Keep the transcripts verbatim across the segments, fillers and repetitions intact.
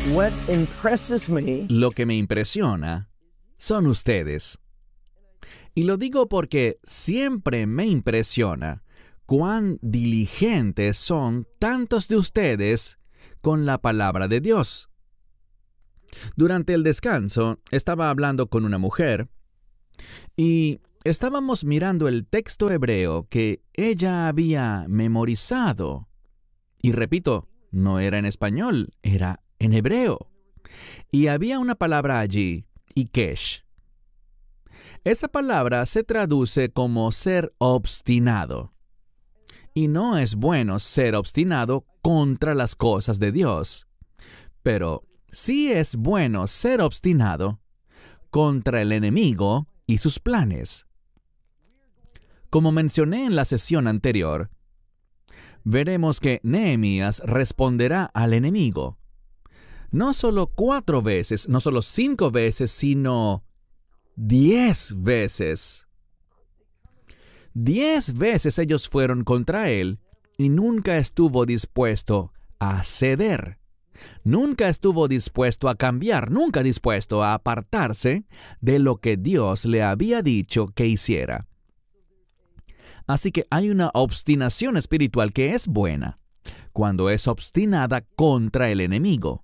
What impresses me Lo que me impresiona son ustedes. Y lo digo porque siempre me impresiona cuán diligentes son tantos de ustedes con la palabra de Dios. Durante el descanso, estaba hablando con una mujer y estábamos mirando el texto hebreo que ella había memorizado. Y repito, no era en español, era en hebreo. Y había una palabra allí, ikesh. Esa palabra se traduce como ser obstinado. Y no es bueno ser obstinado contra las cosas de Dios. Pero sí es bueno ser obstinado contra el enemigo y sus planes. Como mencioné en la sesión anterior, veremos que Nehemías responderá al enemigo. No solo cuatro veces, no solo cinco veces, sino diez veces. Diez veces ellos fueron contra él y nunca estuvo dispuesto a ceder. Nunca estuvo dispuesto a cambiar, nunca dispuesto a apartarse de lo que Dios le había dicho que hiciera. Así que hay una obstinación espiritual que es buena cuando es obstinada contra el enemigo.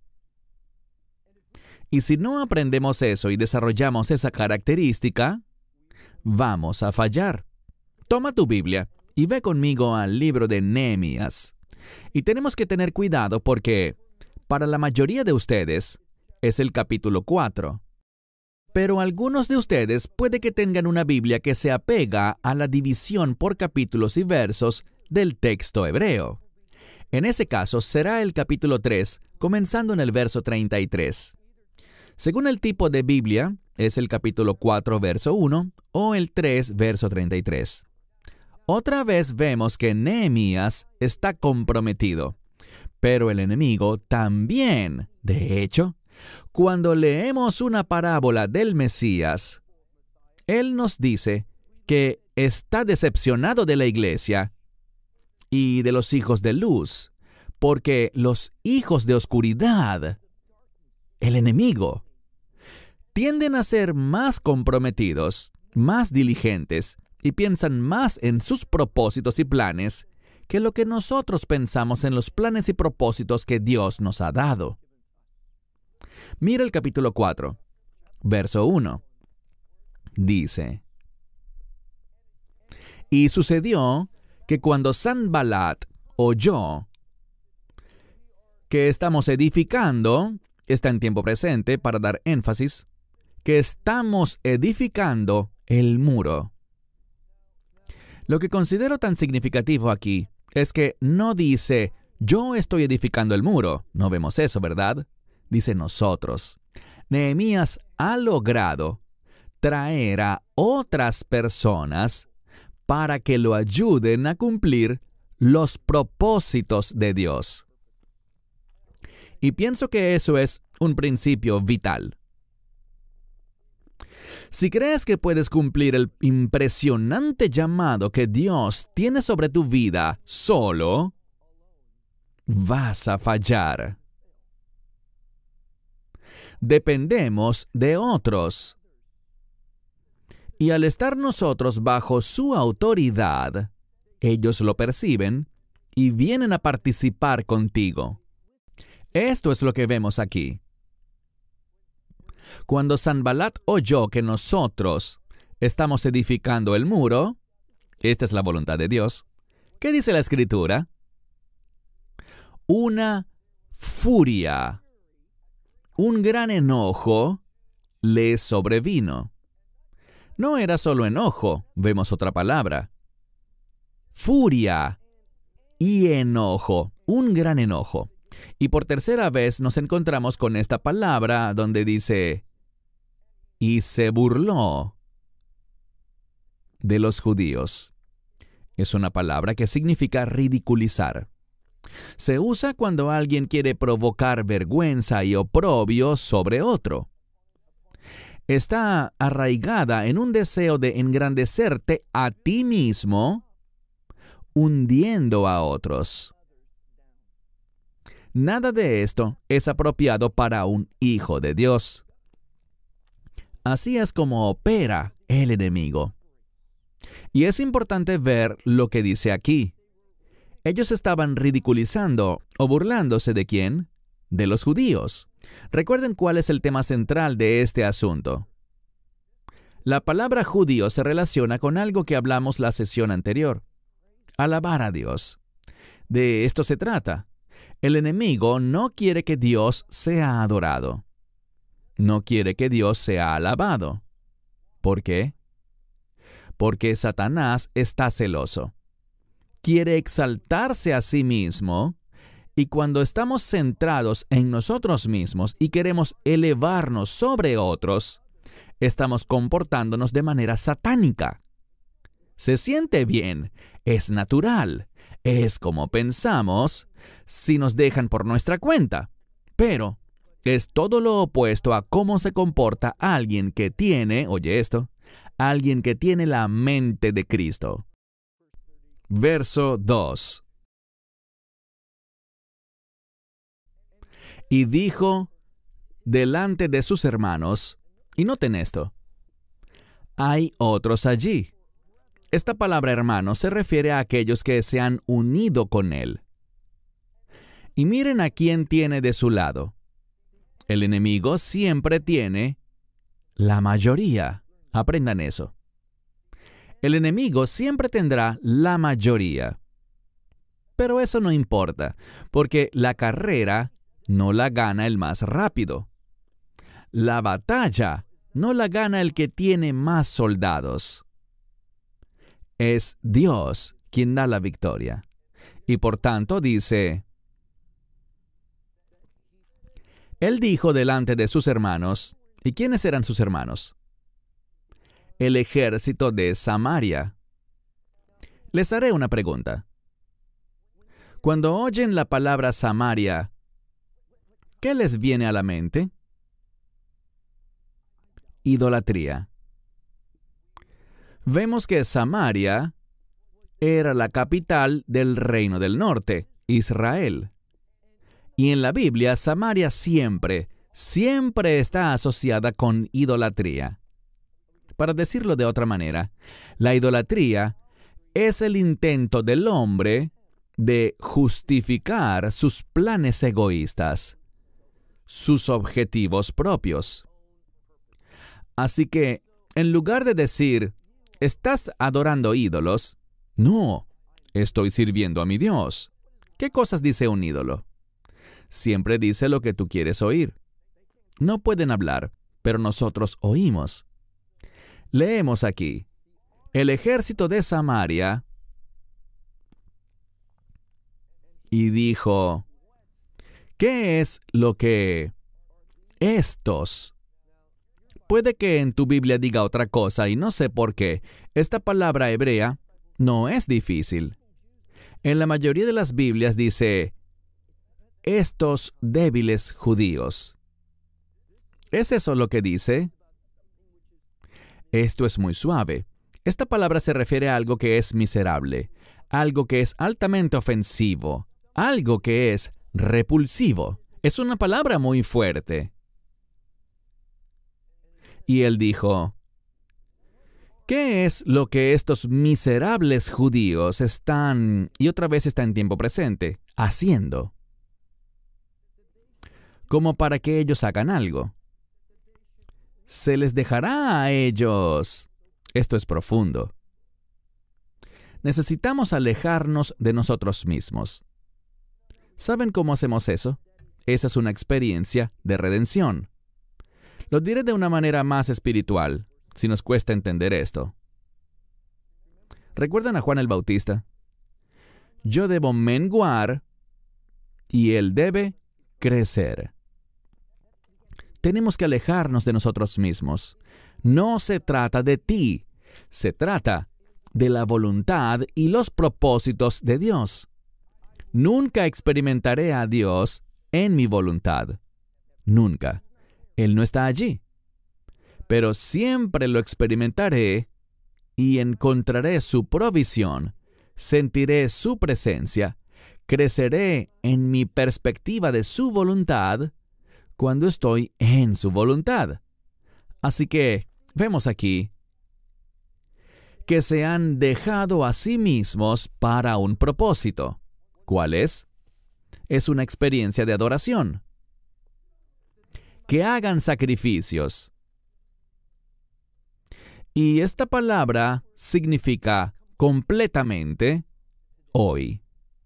Y si no aprendemos eso y desarrollamos esa característica, vamos a fallar. Toma tu Biblia y ve conmigo al libro de Nehemías. Y tenemos que tener cuidado porque para la mayoría de ustedes es el capítulo cuatro. Pero algunos de ustedes puede que tengan una Biblia que se apega a la división por capítulos y versos del texto hebreo. En ese caso será el capítulo tres, comenzando en el verso treinta y tres. Según el tipo de Biblia, es el capítulo cuatro, verso uno, o el tres, verso treinta y tres. Otra vez vemos que Nehemías está comprometido, pero el enemigo también. De hecho, cuando leemos una parábola del Mesías, él nos dice que está decepcionado de la iglesia y de los hijos de luz, porque los hijos de oscuridad, el enemigo, tienden a ser más comprometidos, más diligentes y piensan más en sus propósitos y planes que lo que nosotros pensamos en los planes y propósitos que Dios nos ha dado. Mira el capítulo cuatro, verso uno. Dice: Y sucedió que cuando Sanballat oyó que estamos edificando, está en tiempo presente para dar énfasis, que estamos edificando el muro. Lo que considero tan significativo aquí es que no dice, yo estoy edificando el muro. No vemos eso, ¿verdad? Dice nosotros. Nehemías ha logrado traer a otras personas para que lo ayuden a cumplir los propósitos de Dios. Y pienso que eso es un principio vital. Si crees que puedes cumplir el impresionante llamado que Dios tiene sobre tu vida solo, vas a fallar. Dependemos de otros. Y al estar nosotros bajo su autoridad, ellos lo perciben y vienen a participar contigo. Esto es lo que vemos aquí. Cuando Sanballat oyó que nosotros estamos edificando el muro, esta es la voluntad de Dios, ¿qué dice la Escritura? Una furia, un gran enojo le sobrevino. No era solo enojo, vemos otra palabra. Furia y enojo, un gran enojo. Y por tercera vez nos encontramos con esta palabra donde dice, y se burló de los judíos. Es una palabra que significa ridiculizar. Se usa cuando alguien quiere provocar vergüenza y oprobio sobre otro. Está arraigada en un deseo de engrandecerte a ti mismo, hundiendo a otros. Nada de esto es apropiado para un hijo de Dios. Así es como opera el enemigo. Y es importante ver lo que dice aquí. Ellos estaban ridiculizando o burlándose ¿de quién? De los judíos. Recuerden cuál es el tema central de este asunto. La palabra judío se relaciona con algo que hablamos la sesión anterior. Alabar a Dios. De esto se trata. El enemigo no quiere que Dios sea adorado. No quiere que Dios sea alabado. ¿Por qué? Porque Satanás está celoso. Quiere exaltarse a sí mismo, y cuando estamos centrados en nosotros mismos y queremos elevarnos sobre otros, estamos comportándonos de manera satánica. Se siente bien, es natural, es como pensamos, si nos dejan por nuestra cuenta, pero es todo lo opuesto a cómo se comporta alguien que tiene, oye esto, alguien que tiene la mente de Cristo. Verso dos. Y dijo delante de sus hermanos, y noten esto, hay otros allí. Esta palabra hermano se refiere a aquellos que se han unido con él. Y miren a quién tiene de su lado. El enemigo siempre tiene la mayoría. Aprendan eso. El enemigo siempre tendrá la mayoría. Pero eso no importa, porque la carrera no la gana el más rápido. La batalla no la gana el que tiene más soldados. Es Dios quien da la victoria. Y por tanto dice, Él dijo delante de sus hermanos, ¿y quiénes eran sus hermanos? El ejército de Samaria. Les haré una pregunta. Cuando oyen la palabra Samaria, ¿qué les viene a la mente? Idolatría. Vemos que Samaria era la capital del reino del norte, Israel. Y en la Biblia, Samaria siempre, siempre está asociada con idolatría. Para decirlo de otra manera, la idolatría es el intento del hombre de justificar sus planes egoístas, sus objetivos propios. Así que, en lugar de decir, ¿estás adorando ídolos? No, estoy sirviendo a mi Dios. ¿Qué cosas dice un ídolo? Siempre dice lo que tú quieres oír. No pueden hablar, pero nosotros oímos. Leemos aquí, el ejército de Samaria, y dijo, ¿qué es lo que estos? Puede que en tu Biblia diga otra cosa y no sé por qué. Esta palabra hebrea no es difícil. En la mayoría de las Biblias dice, estos débiles judíos. ¿Es eso lo que dice? Esto es muy suave. Esta palabra se refiere a algo que es miserable, algo que es altamente ofensivo, algo que es repulsivo. Es una palabra muy fuerte. Y él dijo, ¿qué es lo que estos miserables judíos están, y otra vez está en tiempo presente, haciendo? Como para que ellos hagan algo. Se les dejará a ellos. Esto es profundo. Necesitamos alejarnos de nosotros mismos. ¿Saben cómo hacemos eso? Esa es una experiencia de redención. Lo diré de una manera más espiritual, si nos cuesta entender esto. ¿Recuerdan a Juan el Bautista? Yo debo menguar y él debe crecer. Tenemos que alejarnos de nosotros mismos. No se trata de ti, se trata de la voluntad y los propósitos de Dios. Nunca experimentaré a Dios en mi voluntad. Nunca. Él no está allí. Pero siempre lo experimentaré y encontraré su provisión, sentiré su presencia, Creceré en mi perspectiva de su voluntad cuando estoy en su voluntad. Así que vemos aquí que se han dejado a sí mismos para un propósito. ¿Cuál es? Es una experiencia de adoración. Que hagan sacrificios. Y esta palabra significa completamente hoy.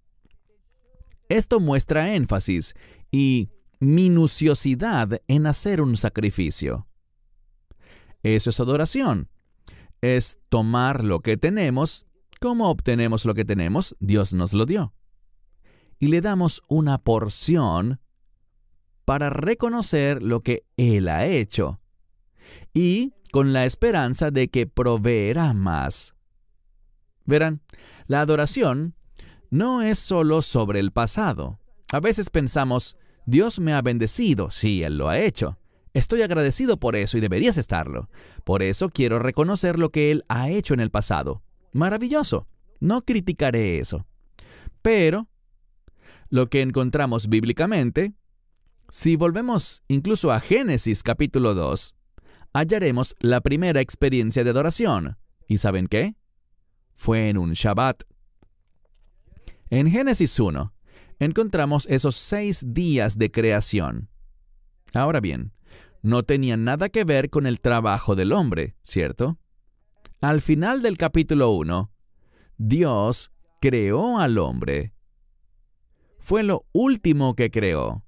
Esto muestra énfasis y minuciosidad en hacer un sacrificio. Eso es adoración. Es tomar lo que tenemos. ¿Cómo obtenemos lo que tenemos? Dios nos lo dio. Y le damos una porción para reconocer lo que Él ha hecho. Y con la esperanza de que proveerá más. Verán, la adoración no es solo sobre el pasado. A veces pensamos, Dios me ha bendecido. Sí, Él lo ha hecho. Estoy agradecido por eso y deberías estarlo. Por eso quiero reconocer lo que Él ha hecho en el pasado. Maravilloso. No criticaré eso. Pero lo que encontramos bíblicamente, si volvemos incluso a Génesis capítulo dos, hallaremos la primera experiencia de adoración. ¿Y saben qué? Fue en un Shabbat. En Génesis uno, encontramos esos seis días de creación. Ahora bien, no tenían nada que ver con el trabajo del hombre, ¿cierto? Al final del capítulo uno, Dios creó al hombre. Fue lo último que creó.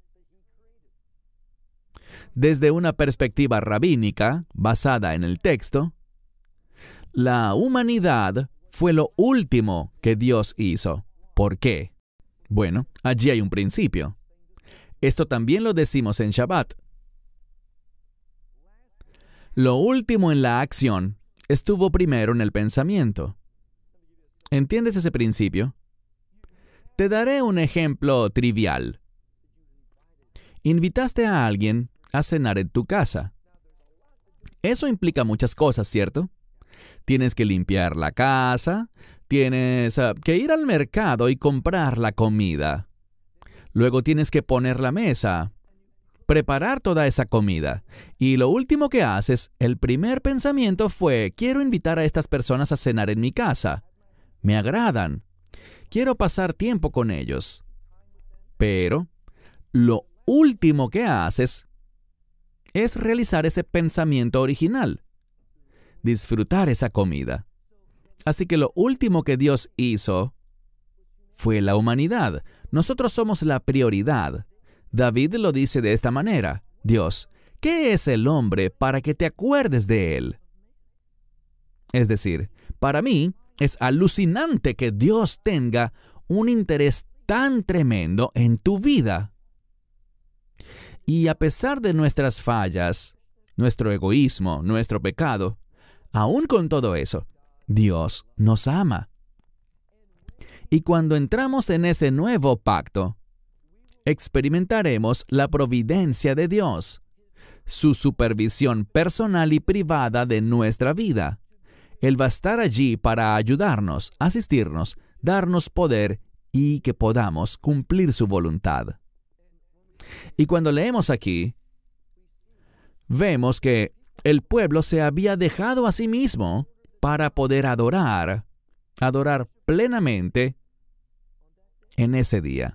Desde una perspectiva rabínica, basada en el texto, la humanidad fue lo último que Dios hizo. ¿Por qué? Bueno, allí hay un principio. Esto también lo decimos en Shabbat. Lo último en la acción estuvo primero en el pensamiento. ¿Entiendes ese principio? Te daré un ejemplo trivial. Invitaste a alguien a cenar en tu casa. Eso implica muchas cosas, ¿cierto? Tienes que limpiar la casa, tienes uh, que ir al mercado y comprar la comida. Luego tienes que poner la mesa, preparar toda esa comida. Y lo último que haces, el primer pensamiento fue, quiero invitar a estas personas a cenar en mi casa. Me agradan. Quiero pasar tiempo con ellos. Pero lo último que haces es realizar ese pensamiento original. Disfrutar esa comida. Así que lo último que Dios hizo fue la humanidad. Nosotros somos la prioridad. David lo dice de esta manera. Dios, ¿qué es el hombre para que te acuerdes de él? Es decir, para mí es alucinante que Dios tenga un interés tan tremendo en tu vida. Y a pesar de nuestras fallas, nuestro egoísmo, nuestro pecado, aún con todo eso, Dios nos ama. Y cuando entramos en ese nuevo pacto, experimentaremos la providencia de Dios, su supervisión personal y privada de nuestra vida. Él va a estar allí para ayudarnos, asistirnos, darnos poder y que podamos cumplir su voluntad. Y cuando leemos aquí, vemos que el pueblo se había dejado a sí mismo para poder adorar, adorar plenamente en ese día.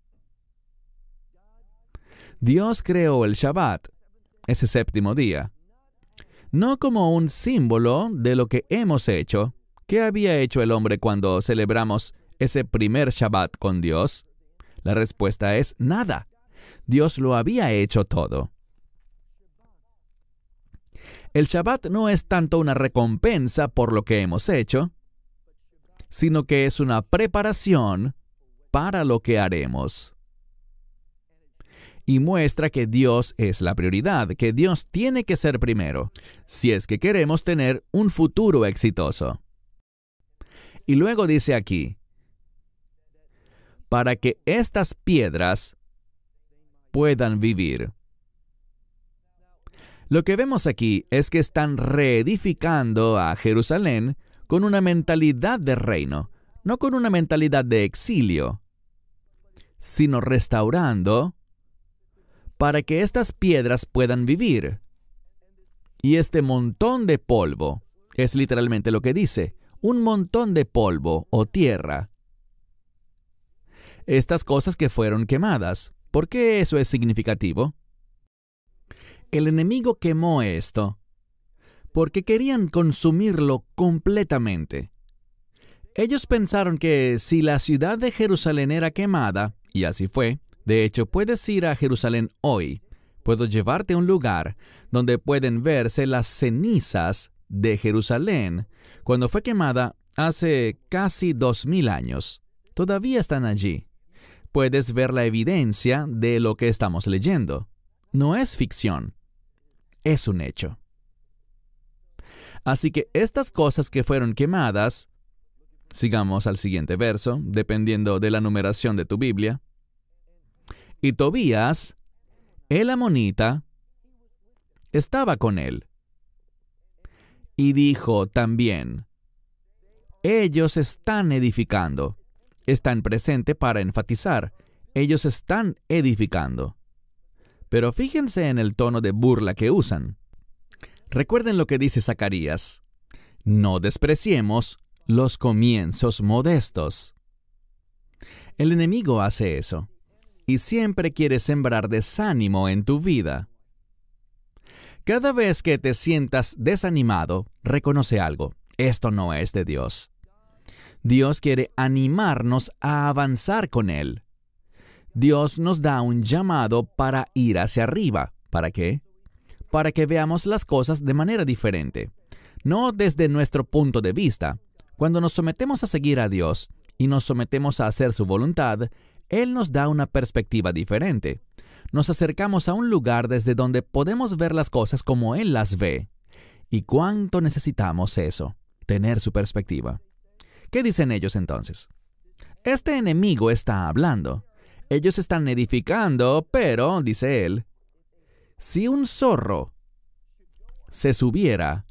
Dios creó el Shabbat, ese séptimo día, no como un símbolo de lo que hemos hecho. ¿Qué había hecho el hombre cuando celebramos ese primer Shabbat con Dios? La respuesta es nada. Dios lo había hecho todo. El Shabbat no es tanto una recompensa por lo que hemos hecho, sino que es una preparación para lo que haremos. Y muestra que Dios es la prioridad, que Dios tiene que ser primero, si es que queremos tener un futuro exitoso. Y luego dice aquí, para que estas piedras puedan vivir. Lo que vemos aquí es que están reedificando a Jerusalén con una mentalidad de reino, no con una mentalidad de exilio. sino restaurando para que estas piedras puedan vivir. Y este montón de polvo es literalmente lo que dice, un montón de polvo o tierra. Estas cosas que fueron quemadas, ¿por qué eso es significativo? El enemigo quemó esto porque querían consumirlo completamente. Ellos pensaron que si la ciudad de Jerusalén era quemada, y así fue, de hecho puedes ir a Jerusalén hoy, puedo llevarte a un lugar donde pueden verse las cenizas de Jerusalén, cuando fue quemada hace casi dos mil años. Todavía están allí. Puedes ver la evidencia de lo que estamos leyendo. No es ficción, es un hecho. Así que estas cosas que fueron quemadas, sigamos al siguiente verso, dependiendo de la numeración de tu Biblia. Y Tobías, el amonita, estaba con él. Y dijo también, ellos están edificando. Están presente para enfatizar, ellos están edificando. Pero fíjense en el tono de burla que usan. Recuerden lo que dice Zacarías, no despreciemos los comienzos modestos. El enemigo hace eso, y siempre quiere sembrar desánimo en tu vida. Cada vez que te sientas desanimado, reconoce algo, esto no es de Dios. Dios quiere animarnos a avanzar con Él. Dios nos da un llamado para ir hacia arriba. ¿Para qué? Para que veamos las cosas de manera diferente, no desde nuestro punto de vista. Cuando nos sometemos a seguir a Dios y nos sometemos a hacer su voluntad, Él nos da una perspectiva diferente. Nos acercamos a un lugar desde donde podemos ver las cosas como Él las ve. ¿Y cuánto necesitamos eso? Tener su perspectiva. ¿Qué dicen ellos entonces? Este enemigo está hablando. Ellos están edificando, pero, dice él, si un zorro se subiera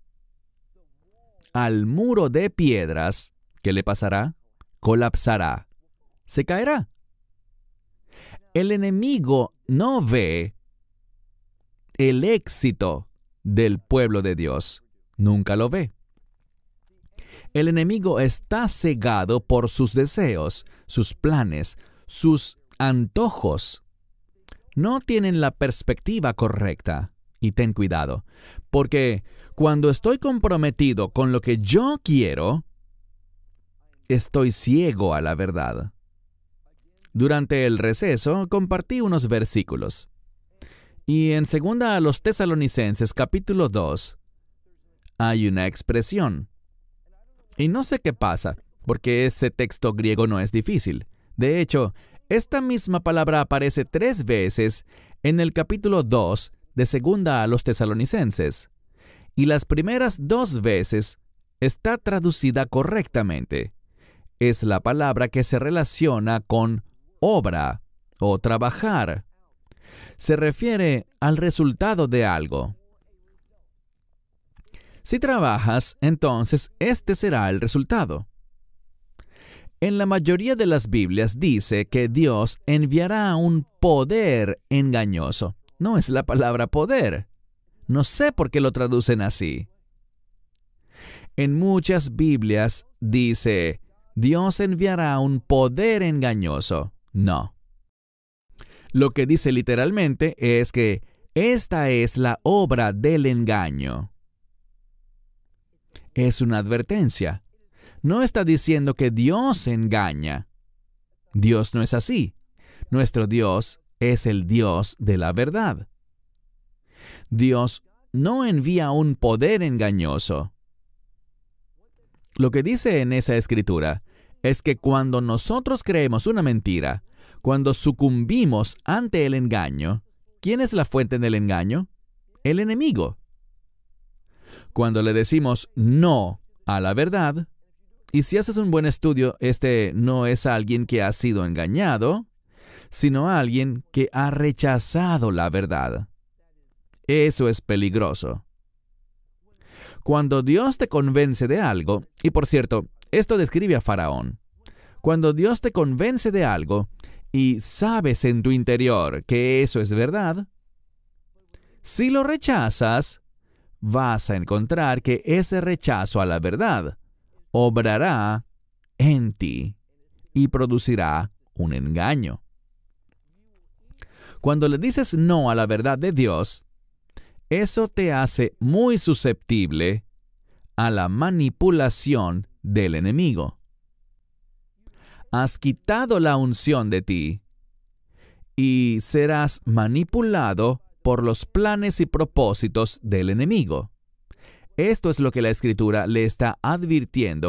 al muro de piedras, ¿qué le pasará? Colapsará. Se caerá. El enemigo no ve el éxito del pueblo de Dios. Nunca lo ve. El enemigo está cegado por sus deseos, sus planes, sus antojos. No tienen la perspectiva correcta. Y ten cuidado, porque cuando estoy comprometido con lo que yo quiero, estoy ciego a la verdad. Durante el receso compartí unos versículos. Y en segunda a los Tesalonicenses capítulo dos hay una expresión. Y no sé qué pasa, porque ese texto griego no es difícil. De hecho, esta misma palabra aparece tres veces en el capítulo dos de segunda a los Tesalonicenses. Y las primeras dos veces está traducida correctamente. Es la palabra que se relaciona con obra o trabajar. Se refiere al resultado de algo. Si trabajas, entonces este será el resultado. En la mayoría de las Biblias dice que Dios enviará un poder engañoso. No es la palabra poder. No sé por qué lo traducen así. En muchas Biblias dice, Dios enviará un poder engañoso. No. Lo que dice literalmente es que esta es la obra del engaño. Es una advertencia. No está diciendo que Dios engaña. Dios no es así. Nuestro Dios es el Dios de la verdad. Dios no envía un poder engañoso. Lo que dice en esa escritura es que cuando nosotros creemos una mentira, cuando sucumbimos ante el engaño, ¿quién es la fuente del engaño? El enemigo. Cuando le decimos no a la verdad, y si haces un buen estudio, este no es alguien que ha sido engañado, sino alguien que ha rechazado la verdad. Eso es peligroso. Cuando Dios te convence de algo, y por cierto, esto describe a Faraón, cuando Dios te convence de algo y sabes en tu interior que eso es verdad, si lo rechazas, vas a encontrar que ese rechazo a la verdad obrará en ti y producirá un engaño. Cuando le dices no a la verdad de Dios, eso te hace muy susceptible a la manipulación del enemigo. Has quitado la unción de ti y serás manipulado por los planes y propósitos del enemigo. Esto es lo que la Escritura le está advirtiendo